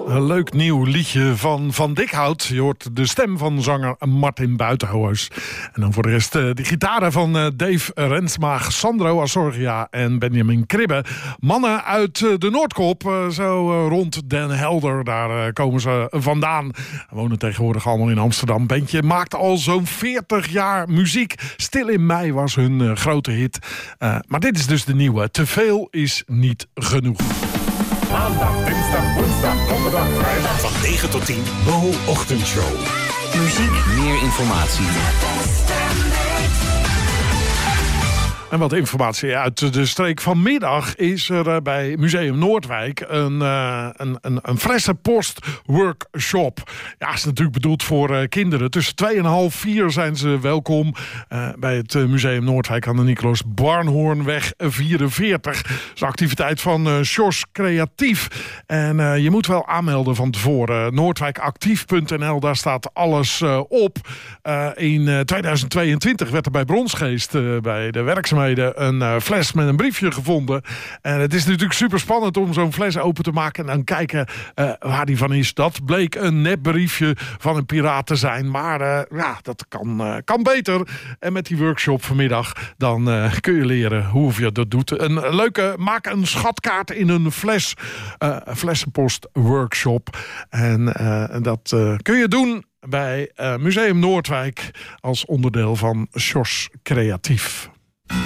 Een leuk nieuw liedje van Dikhout. Je hoort de stem van zanger Martin Buitenhuis. En dan voor de rest de gitaren van Dave Rensmaag, Sandro Assorgia en Benjamin Kribbe. Mannen uit de Noordkop, zo rond Den Helder. Daar komen ze vandaan. Wonen tegenwoordig allemaal in Amsterdam. Bandje maakt al zo'n 40 jaar muziek. Stil in mei was hun grote hit. Maar dit is dus de nieuwe. Te veel is niet genoeg. Maandag, dinsdag, woensdag, donderdag, vrijdag. Van 9 tot 10, Bo Ochtendshow. Muziek, meer informatie. En wat informatie uit de streek. Vanmiddag is er bij Museum Noordwijk een flessenpost workshop. Ja, is natuurlijk bedoeld voor kinderen. Tussen 2,5 en 4 zijn ze welkom bij het Museum Noordwijk aan de Nicolaas Barnhoornweg 44. Dat is een activiteit van Sjors Creatief. En je moet wel aanmelden van tevoren. Noordwijkactief.nl, daar staat alles op. In 2022 werd er bij Bronsgeest bij de werkzaamheden een fles met een briefje gevonden. En het is natuurlijk super spannend om zo'n fles open te maken en dan kijken waar die van is. Dat bleek een nepbriefje van een piraat te zijn. Maar ja, dat kan beter. En met die workshop vanmiddag dan kun je leren hoe je dat doet. Een leuke, maak een schatkaart in een fles. Flessenpost workshop. En dat kun je doen bij Museum Noordwijk als onderdeel van Sjors Creatief.